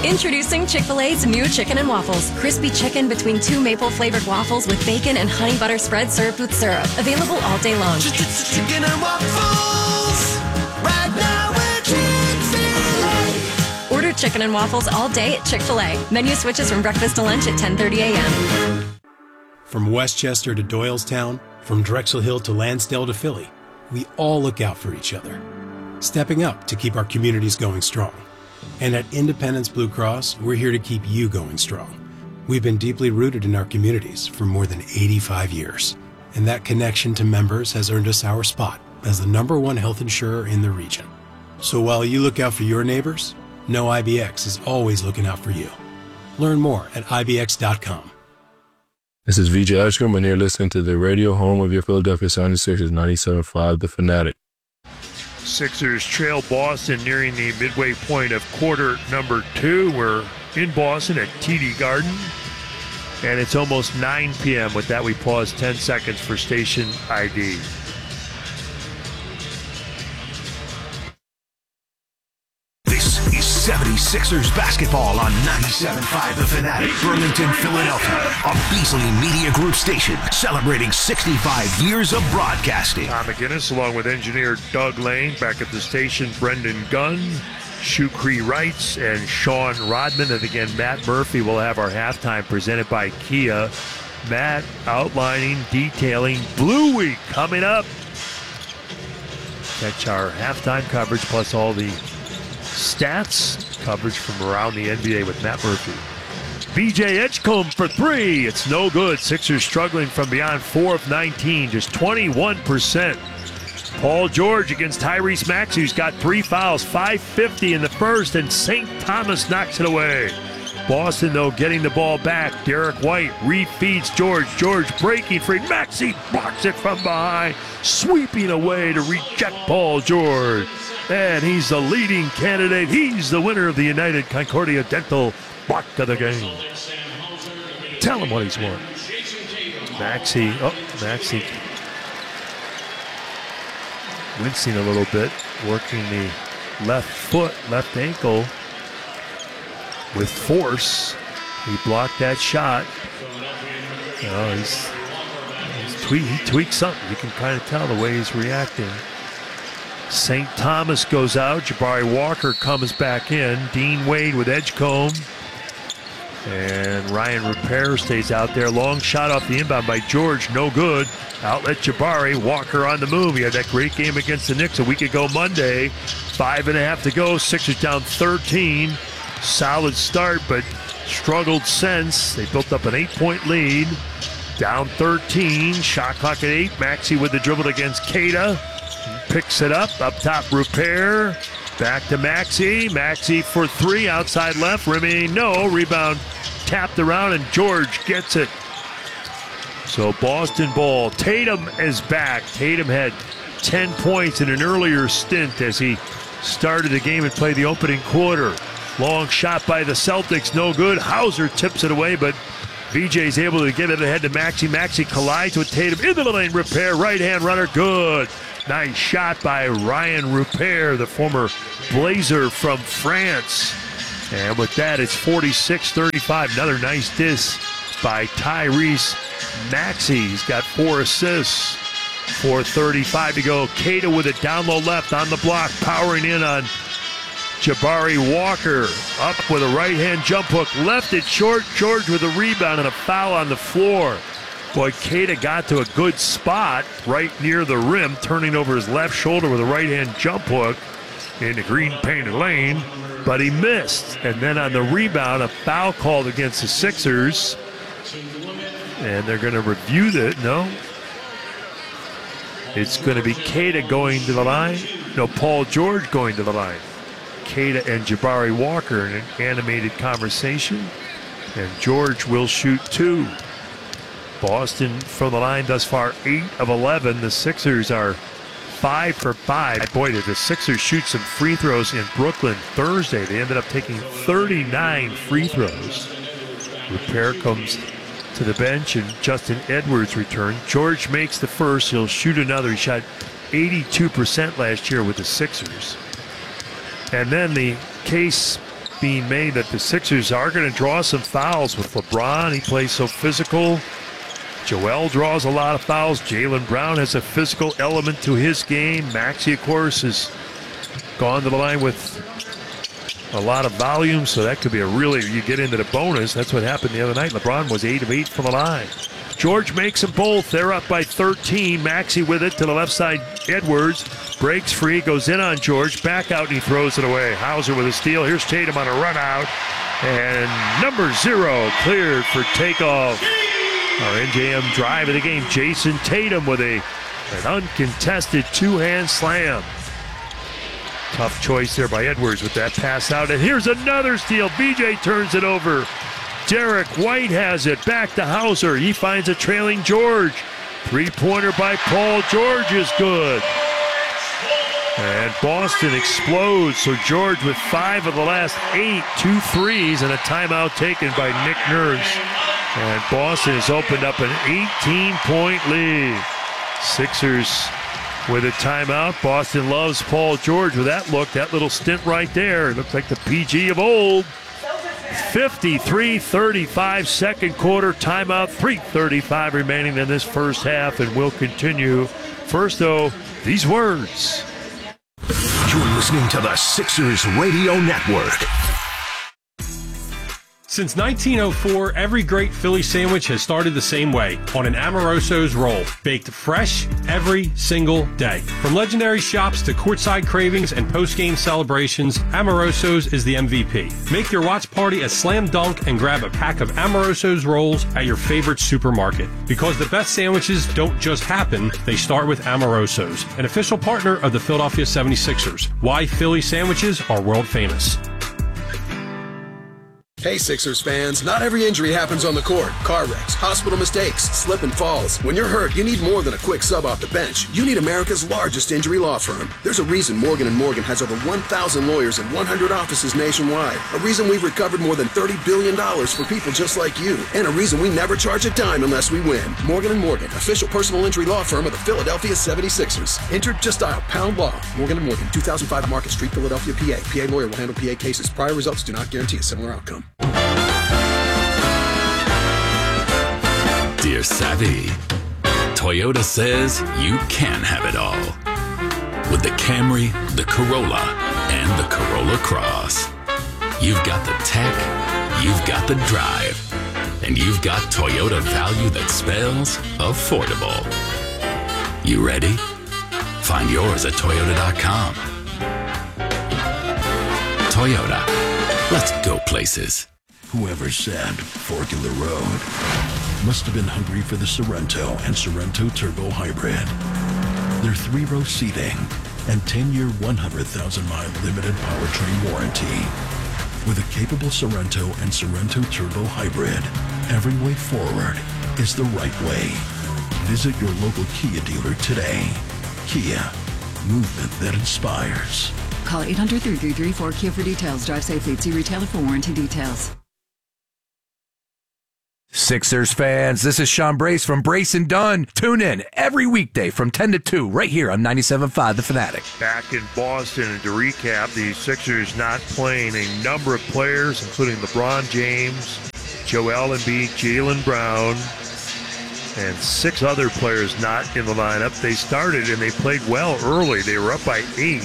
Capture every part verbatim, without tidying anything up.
Introducing Chick-fil-A's new Chicken and Waffles. Crispy chicken between two maple-flavored waffles with bacon and honey butter spread served with syrup. Available all day long. Chicken and Waffles, right now we're Chick-fil-A. Order Chicken and Waffles all day at Chick-fil-A. Menu switches from breakfast to lunch at ten thirty a.m. From Westchester to Doylestown, from Drexel Hill to Lansdale to Philly, we all look out for each other, stepping up to keep our communities going strong. And at Independence Blue Cross, we're here to keep you going strong. We've been deeply rooted in our communities for more than eighty-five years, and that connection to members has earned us our spot as the number one health insurer in the region. So while you look out for your neighbors, know I B X is always looking out for you. Learn more at I B X dot com. This is V J Ashcombe, and you're listening to the radio home of your Philadelphia seventy-sixers, ninety-seven point five The Fanatic. Sixers trail Boston nearing the midway point of quarter number two. We're in Boston at T D Garden, and it's almost nine p.m. With that, we pause ten seconds for station I D. seventy-sixers basketball on ninety-seven point five The Fanatic, Burlington, Philadelphia, a Beasley Media Group station celebrating sixty-five years of broadcasting. Tom McGinnis along with engineer Doug Lane, back at the station, Brendan Gunn, Shukri Wrights, and Sean Rodman. And again, Matt Murphy will have our halftime presented by Kia. Matt outlining, detailing Blue Week coming up. Catch our halftime coverage plus all the stats coverage from around the N B A with Matt Murphy. B J Edgecombe for three. It's no good. Sixers struggling from beyond four of nineteen, just twenty-one percent. Paul George against Tyrese Maxey, who's got three fouls, five fifty in the first, and Saint Thomas knocks it away. Boston, though, getting the ball back. Derek White refeeds George. George breaking free. Maxey blocks it from behind, sweeping away to reject Paul George. And he's the leading candidate. He's the winner of the United Concordia Dental Block of the Game. Tell him what he's won. Maxey, oh, Maxey wincing a little bit, working the left foot, left ankle with force. He blocked that shot. Oh, he's, he's tweak, he tweaked something. You can kind of tell the way he's reacting. Saint Thomas goes out. Jabari Walker comes back in. Dean Wade with Edgecombe. And Ryan Repair stays out there. Long shot off the inbound by George. No good. Outlet Jabari. Walker on the move. He had that great game against the Knicks a week ago Monday. Five and a half to go. Sixers down thirteen. Solid start, but struggled since. They built up an eight-point lead. Down thirteen. Shot clock at eight. Maxey with the dribble against Queta. Picks it up, up top Repair, back to Maxey, Maxey for three, outside left, rimming, no, rebound tapped around, and George gets it. So Boston ball, Tatum is back. Tatum had ten points in an earlier stint as he started the game and played the opening quarter. Long shot by the Celtics, no good. Hauser tips it away, but V J's able to get it ahead to Maxey. Maxey collides with Tatum into the lane, Repair, right-hand runner, good. Nice shot by Ryan Repair, the former Blazer from France. And with that, it's forty-six thirty-five. Another nice diss by Tyrese Maxey. He's got four assists. four thirty-five to go. Queta with it down low left on the block, powering in on Jabari Walker. Up with a right-hand jump hook. Left it short. George with a rebound and a foul on the floor. Boy, Queta got to a good spot right near the rim, turning over his left shoulder with a right-hand jump hook in the green painted lane, but he missed. And then on the rebound, a foul called against the Sixers. And they're going to review that. No. It's going to be Queta going to the line. No, Paul George going to the line. Queta and Jabari Walker in an animated conversation. And George will shoot two. Boston from the line thus far, eight of eleven. The Sixers are five for five. Boy, did the Sixers shoot some free throws in Brooklyn Thursday. They ended up taking thirty-nine free throws. Repair comes to the bench, and Justin Edwards returns. George makes the first. He'll shoot another. He shot eighty-two percent last year with the Sixers. And then the case being made that the Sixers are going to draw some fouls with LeBron. He plays so physical. Joel draws a lot of fouls. Jaylen Brown has a physical element to his game. Maxey, of course, has gone to the line with a lot of volume, so that could be a really, you get into the bonus. That's what happened the other night. LeBron was eight of eight from the line. George makes them both. They're up by thirteen. Maxey with it to the left side. Edwards breaks free, goes in on George. Back out, and he throws it away. Hauser with a steal. Here's Tatum on a run out. And number zero cleared for takeoff. Our N J M drive of the game. Jason Tatum with a an uncontested two-hand slam. Tough choice there by Edwards with that pass out. And here's another steal. B J turns it over. Derek White has it. Back to Hauser. He finds a trailing George. Three-pointer by Paul George is good. And Boston explodes. So George with five of the last eight, two threes, and a timeout taken by Nick Nurse. And Boston has opened up an eighteen-point lead. Sixers with a timeout. Boston loves Paul George with that look, that little stint right there. It looks like the P G of old. fifty-three thirty-five, second quarter timeout, three thirty-five remaining in this first half, and we'll continue. First, though, these words. You're listening to the Sixers Radio Network. Since nineteen oh four, every great Philly sandwich has started the same way, on an Amoroso's roll, baked fresh every single day. From legendary shops to courtside cravings and post-game celebrations, Amoroso's is the M V P. Make your watch party a slam dunk and grab a pack of Amoroso's rolls at your favorite supermarket. Because the best sandwiches don't just happen, they start with Amoroso's, an official partner of the Philadelphia seventy-sixers. Why Philly sandwiches are world famous. Hey Sixers fans, not every injury happens on the court. Car wrecks, hospital mistakes, slip and falls. When you're hurt, you need more than a quick sub off the bench. You need America's largest injury law firm. There's a reason Morgan and Morgan has over one thousand lawyers and one hundred offices nationwide. A reason we've recovered more than thirty billion dollars for people just like you. And a reason we never charge a dime unless we win. Morgan and Morgan, official personal injury law firm of the Philadelphia seventy-sixers. Enter, just dial pound law. Morgan and Morgan, two thousand five Market Street, Philadelphia, P A. P A lawyer will handle P A cases. Prior results do not guarantee a similar outcome. Dear Savvy, Toyota says you can have it all. With the Camry, the Corolla, and the Corolla Cross. You've got the tech, you've got the drive, and you've got Toyota value that spells affordable. You ready? Find yours at Toyota dot com. Toyota, let's go places. Whoever said fork in the road must have been hungry for the Sorrento and Sorrento Turbo Hybrid. Their three-row seating and ten-year, one hundred thousand mile limited powertrain warranty. With a capable Sorrento and Sorrento Turbo Hybrid, every way forward is the right way. Visit your local Kia dealer today. Kia, movement that inspires. Call eight hundred, three three three, four Kia for details. Drive safely. See retailer for warranty details. Sixers fans, this is Sean Brace from Brace and Dunn. Tune in every weekday from ten to two right here on ninety-seven point five The Fanatic. Back in Boston, and to recap, the Sixers not playing a number of players, including LeBron James, Joel Embiid, Jaylen Brown, and six other players not in the lineup. They started and they played well early. They were up by eight.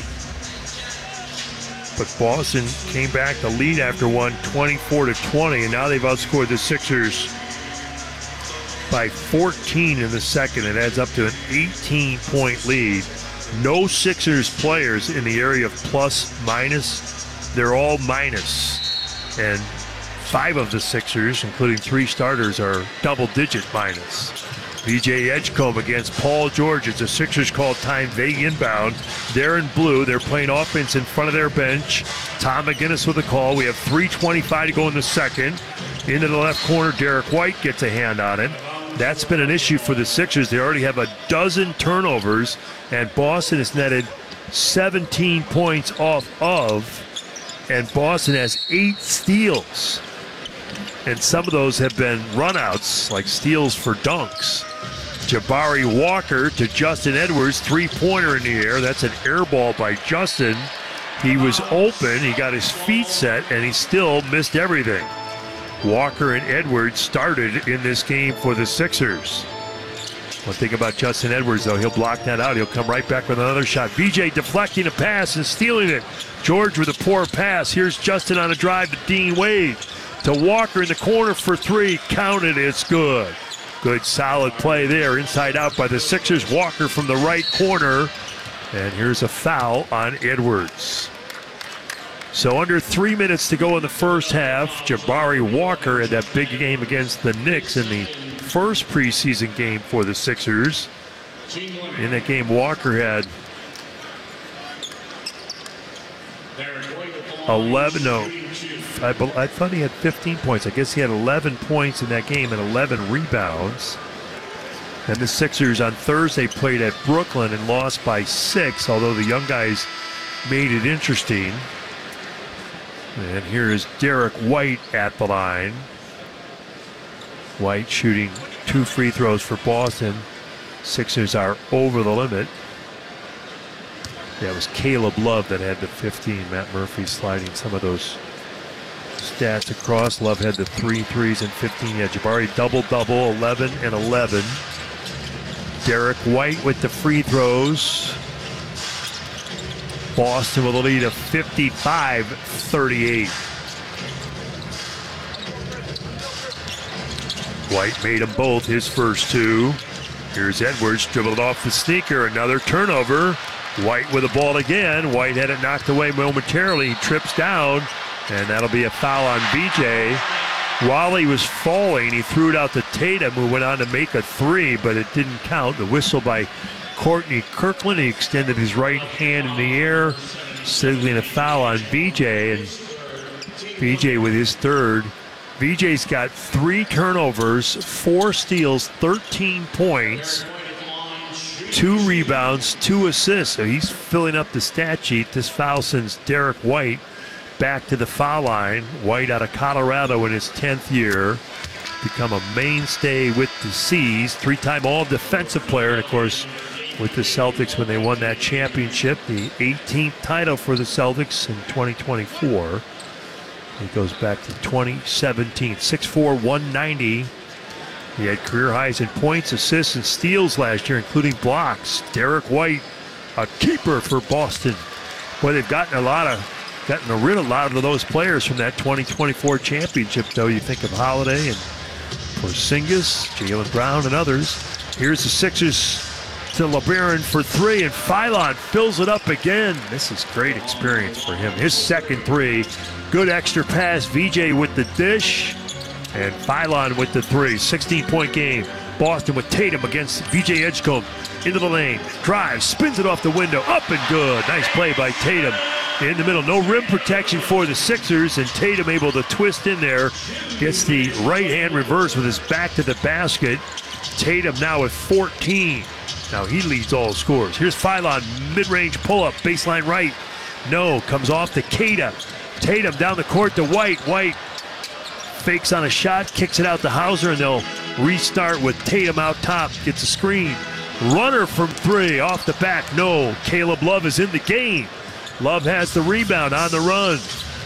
But Boston came back to lead after one, twenty-four to twenty, and now they've outscored the Sixers by fourteen in the second. It adds up to an eighteen-point lead. No Sixers players in the area of plus, minus. They're all minus. And five of the Sixers, including three starters, are double-digit minus. V J Edgecombe against Paul George. It's the Sixers called time vague inbound. They're in blue. They're playing offense in front of their bench. Tom McGinnis with a call. We have three twenty-five to go in the second. Into the left corner, Derek White gets a hand on it. That's been an issue for the Sixers. They already have a dozen turnovers, and Boston has netted seventeen points off of, and Boston has eight steals. And some of those have been runouts, like steals for dunks. Jabari Walker to Justin Edwards, three-pointer in the air. That's an air ball by Justin. He was open, he got his feet set, and he still missed everything. Walker and Edwards started in this game for the Sixers. One thing about Justin Edwards, though, he'll block that out. He'll come right back with another shot. V J deflecting a pass and stealing it. George with a poor pass. Here's Justin on a drive to Dean Wade. To Walker in the corner for three. Counted, it's good. Good solid play there, inside out by the Sixers. Walker from the right corner. And here's a foul on Edwards. So under three minutes to go in the first half. Jabari Walker had that big game against the Knicks in the first preseason game for the Sixers. In that game, Walker had eleven, no, I, I thought he had fifteen points. I guess he had eleven points in that game and eleven rebounds. And the Sixers on Thursday played at Brooklyn and lost by six, although the young guys made it interesting. And here is Derek White at the line. White shooting two free throws for Boston. Sixers are over the limit. That was Caleb Love that had the fifteen. Matt Murphy sliding some of those stats across. Love had the three threes and fifteen. Yeah, Jabari double-double, eleven and eleven. Derek White with the free throws. Boston with a lead of fifty-five thirty-eight. White made them both, his first two. Here's Edwards, dribbled off the sneaker, another turnover. White with the ball again. White had it knocked away momentarily. He trips down, and that'll be a foul on V J. While he was falling, he threw it out to Tatum, who went on to make a three, but it didn't count. The whistle by Courtney Kirkland. He extended his right hand in the air, signaling a foul on V J, and V J with his third. V J's got three turnovers, four steals, thirteen points, two rebounds, two assists. So he's filling up the stat sheet. This foul sends Derek White back to the foul line. White out of Colorado in his tenth year. Become a mainstay with the C's. Three-time all-defensive player. And, of course, with the Celtics when they won that championship, the eighteenth title for the Celtics in twenty twenty-four. He goes back to twenty seventeen. six four, one ninety. He had career highs in points, assists, and steals last year, including blocks. Derek White, a keeper for Boston. Boy, they've gotten a lot of, gotten rid of a lot of those players from that twenty twenty-four championship, though. You think of Holiday and Porzingis, Jaylen Brown, and others. Here's the Sixers to LeBaron for three, and Philon fills it up again. This is great experience for him. His second three. Good extra pass. V J with the dish. And Philon with the three. sixteen-point game. Boston with Tatum against V J Edgecombe. Into the lane. Drives. Spins it off the window. Up and good. Nice play by Tatum. In the middle. No rim protection for the Sixers. And Tatum able to twist in there. Gets the right hand reverse with his back to the basket. Tatum now with fourteen. Now he leads all scores. Here's Philon. Mid-range pull-up. Baseline right. No. Comes off to Queta. Tatum down the court to White. White fakes on a shot, kicks it out to Hauser, and they'll restart with Tatum out top. Gets a screen. Runner from three, off the back, no. Caleb Love is in the game. Love has the rebound on the run.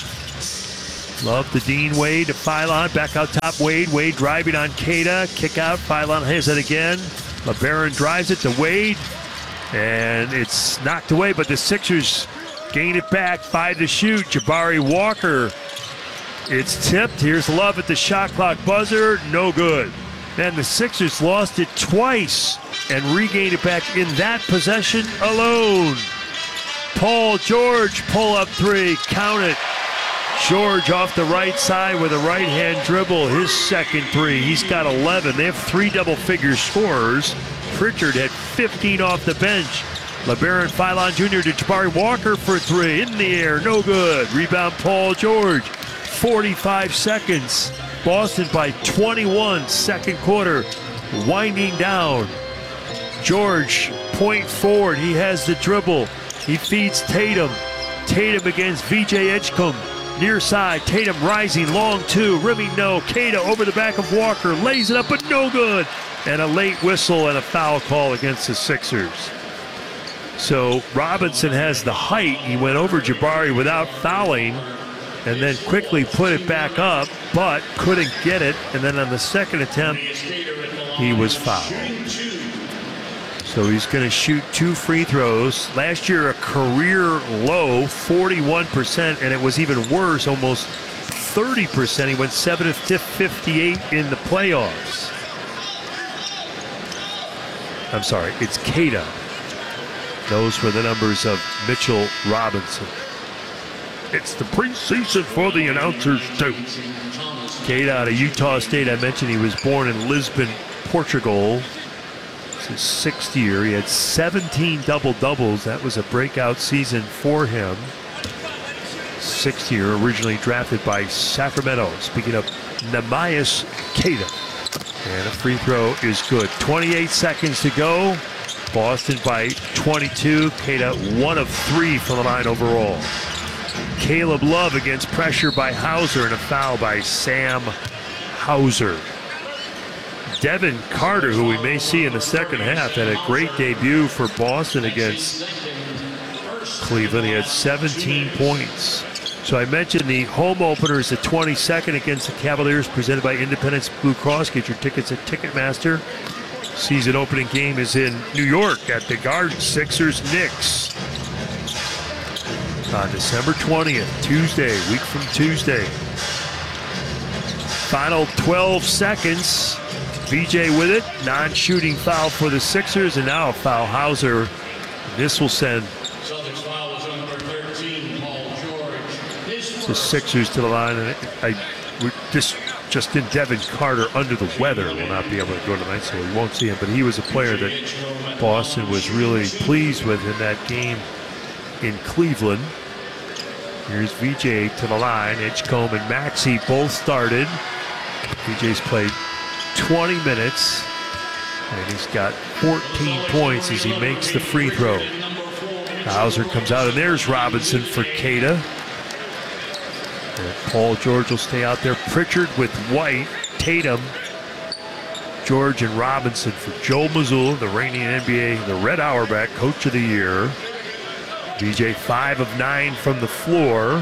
Love to Dean Wade to Philon, back out top Wade. Wade driving on Queta, kick out, Philon has it again. LeBaron drives it to Wade, and it's knocked away, but the Sixers gain it back, five to shoot. Jabari Walker, it's tipped. Here's Love at the shot clock buzzer, no good. Then the Sixers lost it twice and regained it back in that possession alone. Paul George, pull up three, count it. George off the right side with a right hand dribble, his second three. He's got eleven. They have three double figure scorers. Pritchard had fifteen off the bench. LeBaron Philon Junior to Jabari Walker for three. In the air, no good. Rebound Paul George. forty-five seconds. Boston by twenty-one. Second quarter. Winding down. George, point forward. He has the dribble. He feeds Tatum. Tatum against V J Edgecombe. Near side. Tatum rising. Long two. Rimming no. Queta over the back of Walker. Lays it up, but no good. And a late whistle and a foul call against the Sixers. So Robinson has the height. He went over Jabari without fouling and then quickly put it back up, but couldn't get it. And then on the second attempt, he was fouled. So he's going to shoot two free throws. Last year, a career low, forty-one percent, and it was even worse, almost thirty percent. He went seven of fifty-eight in the playoffs. I'm sorry, it's Queta. Those were the numbers of Mitchell Robinson. It's the preseason for the announcers, too. Queta out of Utah State. I mentioned he was born in Lisbon, Portugal. It's his sixth year. He had seventeen double-doubles. That was a breakout season for him. Sixth year, originally drafted by Sacramento. Speaking of Neemias Queta. And a free throw is good. twenty-eight seconds to go. Boston by twenty-two. Queta one of three from the line overall. Caleb Love against pressure by Hauser and a foul by Sam Hauser. Devin Carter, who we may see in the second half, had a great debut for Boston against Cleveland. He had seventeen points. So I mentioned the home opener is the twenty-second against the Cavaliers, presented by Independence Blue Cross. Get your tickets at Ticketmaster. Season opening game is in New York at the Garden. Sixers Knicks on December twentieth, Tuesday, week from Tuesday. Final twelve seconds. V J with it. Non-shooting foul for the Sixers, and now a foul. Hauser. This will send the Sixers to the line, and I we're just just in Devin Carter under the weather will not be able to go tonight, so we won't see him. But he was a player that Boston was really pleased with in that game in Cleveland. Here's V J to the line. Edgecombe and Maxey both started. V J's played twenty minutes, and he's got fourteen points as he makes the free throw. Hauser comes out, and there's Robinson for Queta. And Paul George will stay out there. Pritchard with White, Tatum, George, and Robinson for Joe Mazzulla, the reigning N B A, the Red Auerbach Coach of the Year. V J five of nine from the floor.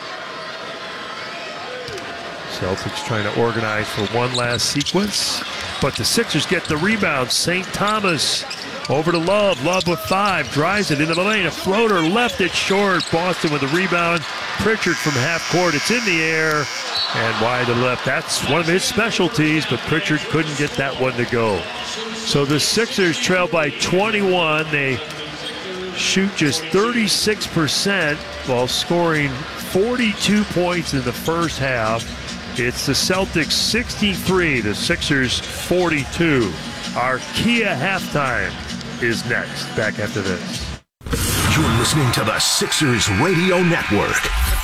Celtics trying to organize for one last sequence, but the Sixers get the rebound. Saint Thomas over to Love. Love with five, drives it into the lane. A floater left it short. Boston with the rebound. Pritchard from half court. It's in the air and wide to the left. That's one of his specialties, but Pritchard couldn't get that one to go. So the Sixers trail by twenty-one. They shoot just thirty-six percent while scoring forty-two points in the first half. It's the Celtics sixty-three, the Sixers forty-two. Our Kia halftime is next. Back after this. You're listening to the Sixers Radio Network.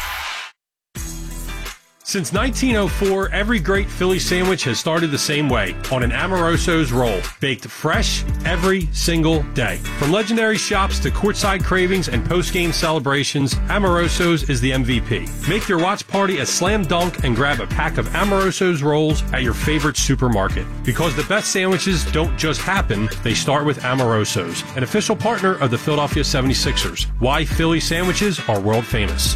Since nineteen oh four, every great Philly sandwich has started the same way, on an Amoroso's roll, baked fresh every single day. From legendary shops to courtside cravings and post-game celebrations, Amoroso's is the M V P. Make your watch party a slam dunk and grab a pack of Amoroso's rolls at your favorite supermarket. Because the best sandwiches don't just happen, they start with Amoroso's, an official partner of the Philadelphia seventy-sixers. Why Philly sandwiches are world famous.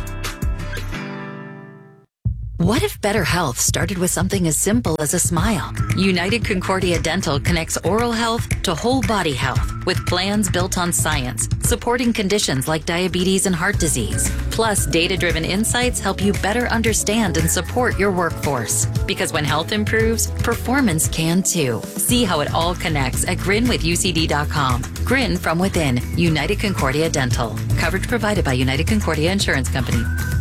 What if better health started with something as simple as a smile? United Concordia Dental connects oral health to whole body health with plans built on science, supporting conditions like diabetes and heart disease. Plus, data-driven insights help you better understand and support your workforce. Because when health improves, performance can too. See how it all connects at grin with U C D dot com. Grin from within. United Concordia Dental. Coverage provided by United Concordia Insurance Company.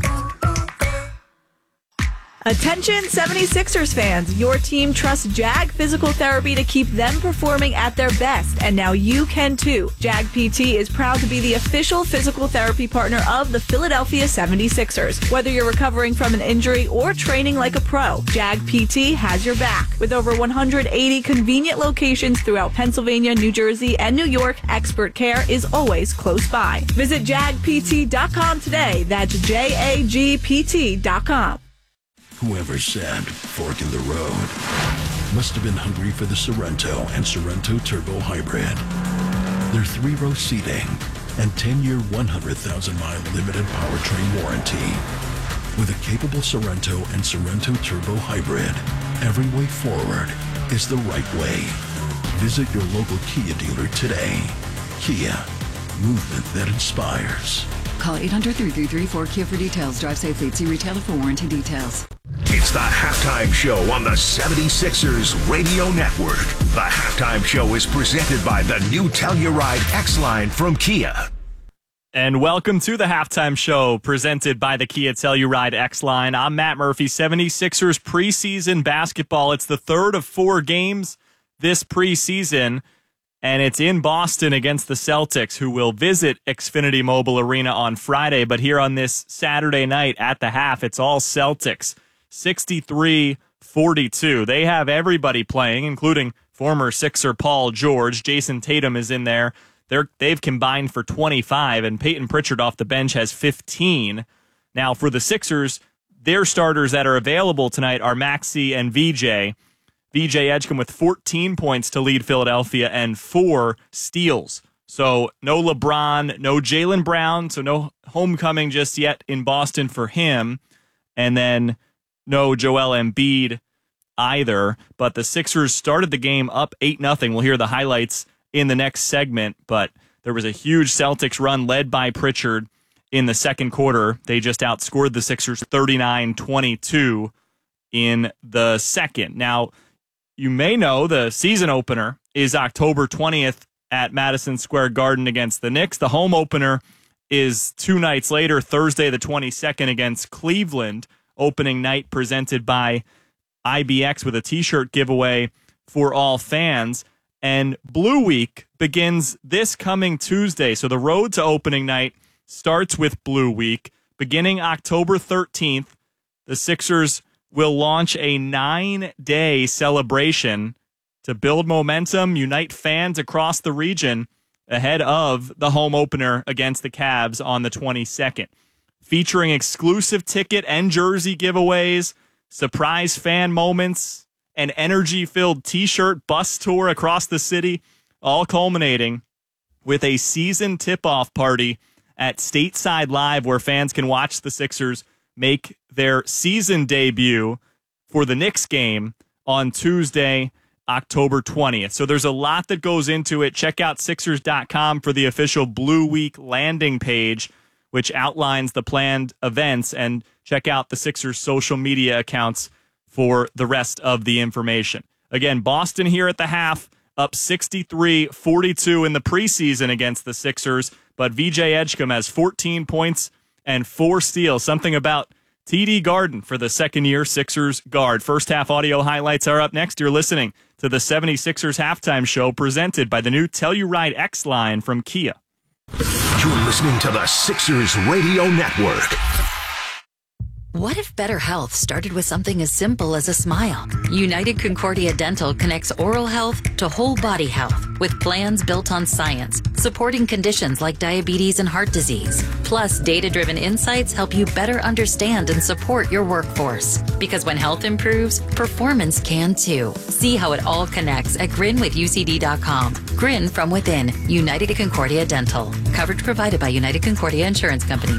Attention seventy-sixers fans, your team trusts Jag Physical Therapy to keep them performing at their best, and now you can too. Jag P T is proud to be the official physical therapy partner of the Philadelphia seventy-sixers. Whether you're recovering from an injury or training like a pro, Jag P T has your back. With over one hundred eighty convenient locations throughout Pennsylvania, New Jersey, and New York, expert care is always close by. Visit jag p t dot com today. That's J A G P T dot com. Whoever said fork in the road must have been hungry for the Sorrento and Sorrento Turbo Hybrid. Their three-row seating and ten-year, one hundred thousand mile limited powertrain warranty. With a capable Sorento and Sorento Turbo Hybrid, every way forward is the right way. Visit your local Kia dealer today. Kia, movement that inspires. Call eight hundred, three three three, four K I A for details. Drive safely. See retailer for warranty details. It's the Halftime Show on the seventy-sixers Radio Network. The Halftime Show is presented by the new Telluride X-Line from Kia. And welcome to the Halftime Show presented by the Kia Telluride X-Line. I'm Matt Murphy. seventy-sixers preseason basketball. It's the third of four games this preseason, and it's in Boston against the Celtics, who will visit Xfinity Mobile Arena on Friday. But here on this Saturday night at the half, it's all Celtics, sixty-three forty-two. They have everybody playing, including former Sixer Paul George. Jason Tatum is in there. They're, they've combined for twenty-five, and Peyton Pritchard off the bench has fifteen. Now, for the Sixers, their starters that are available tonight are Maxey and V J. V J Edgecombe with fourteen points to lead Philadelphia and four steals. So no LeBron, no Jaylen Brown, so no homecoming just yet in Boston for him. And then no Joel Embiid either. But the Sixers started the game up eight nothing. We'll hear the highlights in the next segment, but there was a huge Celtics run led by Pritchard in the second quarter. They just outscored the Sixers thirty-nine twenty-two in the second. Now, you may know the season opener is October twentieth at Madison Square Garden against the Knicks. The home opener is two nights later, Thursday the twenty-second against Cleveland, opening night presented by I B X with a t-shirt giveaway for all fans. And Blue Week begins this coming Tuesday. So the road to opening night starts with Blue Week. Beginning October thirteenth, the Sixers will launch a nine-day celebration to build momentum, unite fans across the region ahead of the home opener against the Cavs on the twenty-second. Featuring exclusive ticket and jersey giveaways, surprise fan moments, an energy-filled t-shirt bus tour across the city, all culminating with a season tip-off party at Stateside Live, where fans can watch the Sixers make their season debut for the Knicks game on Tuesday, October twentieth. So there's a lot that goes into it. Check out Sixers dot com for the official Blue Week landing page, which outlines the planned events, and check out the Sixers' social media accounts for the rest of the information. Again, Boston here at the half, up sixty-three forty-two in the preseason against the Sixers, but V J Edgecombe has fourteen points and four steals, something about T D Garden for the second-year Sixers guard. First half audio highlights are up next. You're listening to the seventy-sixers Halftime Show presented by the new Telluride X-Line from Kia. You're listening to the Sixers Radio Network. What if better health started with something as simple as a smile? United Concordia Dental connects oral health to whole body health with plans built on science, supporting conditions like diabetes and heart disease. Plus, data-driven insights help you better understand and support your workforce. Because when health improves, performance can too. See how it all connects at grin with U C D dot com. Grin from within. United Concordia Dental. Coverage provided by United Concordia Insurance Company.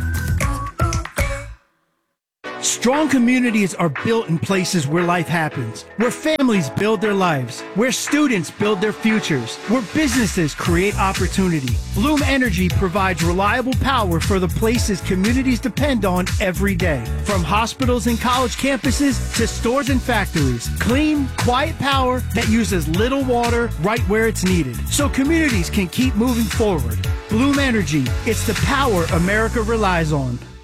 Strong communities are built in places where life happens, where families build their lives, where students build their futures, where businesses create opportunity. Bloom Energy provides reliable power for the places communities depend on every day. From hospitals and college campuses to stores and factories, clean, quiet power that uses little water right where it's needed, so communities can keep moving forward. Bloom Energy, it's the power America relies on.